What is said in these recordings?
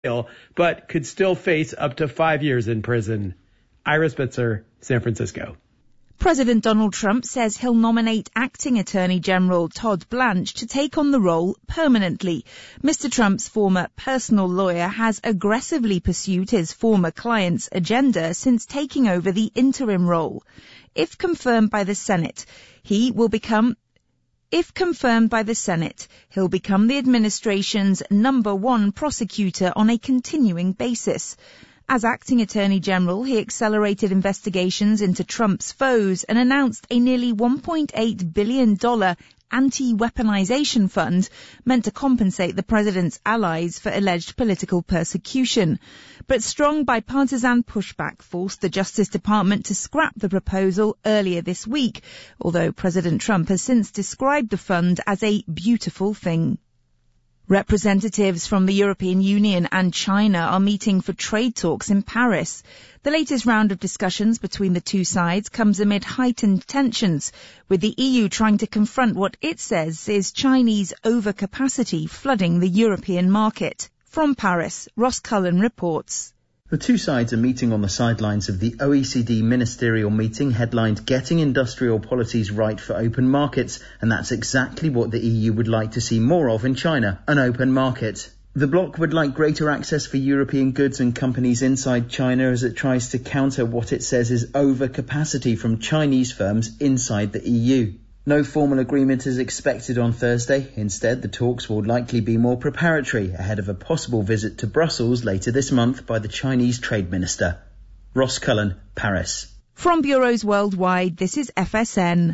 but could still face up to 5 years in prison. Ira Spitzer, San Francisco. President Donald Trump says he'll nominate Acting Attorney General Todd Blanche to take on the role permanently. Mr. Trump's former personal lawyer has aggressively pursued his former client's agenda since taking over the interim role. If confirmed by the Senate, he'll become the administration's #1 prosecutor on a continuing basis. As acting attorney general, he accelerated investigations into Trump's foes and announced a nearly $1.8 billion anti-weaponization fund meant to compensate the president's allies for alleged political persecution. But strong bipartisan pushback forced the Justice Department to scrap the proposal earlier this week, although President Trump has since described the fund as a beautiful thing. Representatives from the European Union and China are meeting for trade talks in Paris. The latest round of discussions between the two sides comes amid heightened tensions, with the EU trying to confront what it says is Chinese overcapacity flooding the European market. From Paris, Ross Cullen reports. The two sides are meeting on the sidelines of the OECD ministerial meeting headlined Getting Industrial Policies Right for Open Markets, and that's exactly what the EU would like to see more of in China, an open market. The bloc would like greater access for European goods and companies inside China as it tries to counter what it says is overcapacity from Chinese firms inside the EU. No formal agreement is expected on Thursday. Instead, the talks will likely be more preparatory ahead of a possible visit to Brussels later this month by the Chinese Trade Minister. Ross Cullen, Paris. From bureaus worldwide, this is FSN.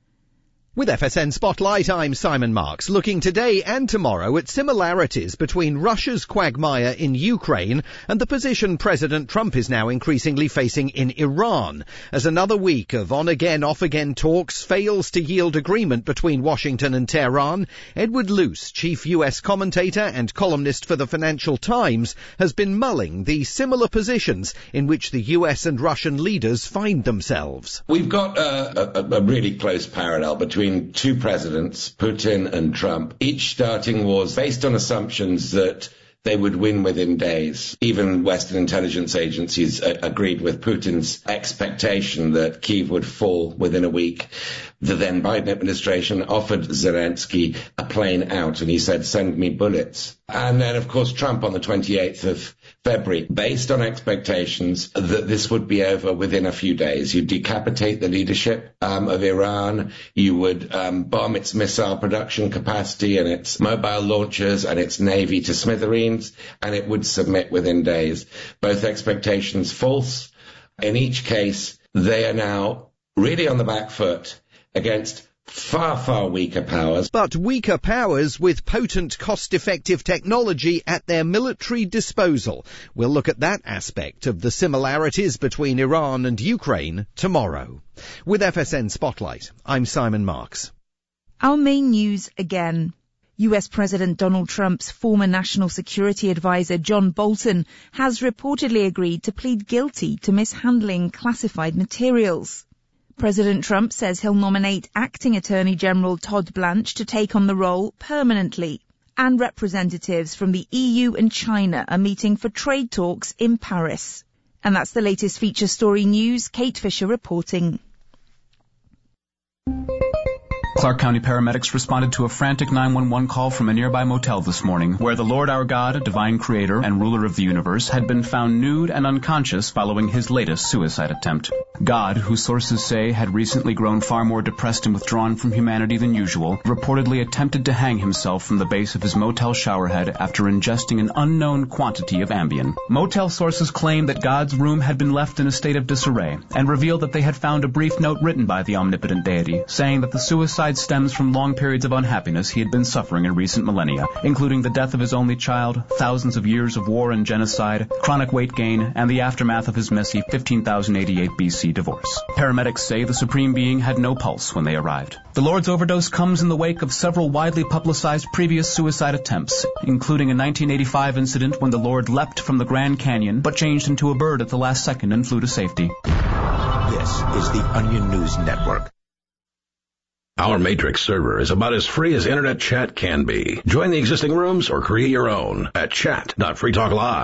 With FSN Spotlight, I'm Simon Marks, looking today and tomorrow at similarities between Russia's quagmire in Ukraine and the position President Trump is now increasingly facing in Iran, as another week of on-again, off-again talks fails to yield agreement between Washington and Tehran. Edward Luce, chief U.S. commentator and columnist for the Financial Times, has been mulling the similar positions in which the U.S. and Russian leaders find themselves. We've got a really close parallel between two presidents, Putin and Trump, each starting wars based on assumptions that they would win within days. Even Western intelligence agencies agreed with Putin's expectation that Kyiv would fall within a week. The then Biden administration offered Zelensky a plane out, and he said, "Send me bullets." And then, of course, Trump on the 28th of February, based on expectations that this would be over within a few days. You'd decapitate the leadership of Iran. You would bomb its missile production capacity and its mobile launchers and its navy to smithereens, and it would submit within days. Both expectations false. In each case, they are now really on the back foot against far, far weaker powers. But weaker powers with potent, cost-effective technology at their military disposal. We'll look at that aspect of the similarities between Iran and Ukraine tomorrow. With FSN Spotlight, I'm Simon Marks. Our main news again. US President Donald Trump's former national security advisor John Bolton has reportedly agreed to plead guilty to mishandling classified materials. President Trump says he'll nominate Acting Attorney General Todd Blanche to take on the role permanently. And representatives from the EU and China are meeting for trade talks in Paris. And that's the latest feature story news. Kate Fisher reporting. Clark County paramedics responded to a frantic 911 call from a nearby motel this morning, where the Lord our God, divine creator and ruler of the universe, had been found nude and unconscious following his latest suicide attempt. God, who sources say had recently grown far more depressed and withdrawn from humanity than usual, reportedly attempted to hang himself from the base of his motel showerhead after ingesting an unknown quantity of Ambien. Motel sources claim that God's room had been left in a state of disarray, and revealed that they had found a brief note written by the omnipotent deity, saying that the suicide stems from long periods of unhappiness he had been suffering in recent millennia, including the death of his only child, thousands of years of war and genocide, chronic weight gain, and the aftermath of his messy 15,088 BC divorce. Paramedics say the Supreme Being had no pulse when they arrived. The Lord's overdose comes in the wake of several widely publicized previous suicide attempts, including a 1985 incident when the Lord leapt from the Grand Canyon but changed into a bird at the last second and flew to safety. This is the Onion News Network. Our Matrix server is about as free as internet chat can be. Join the existing rooms or create your own at chat.freetalklive.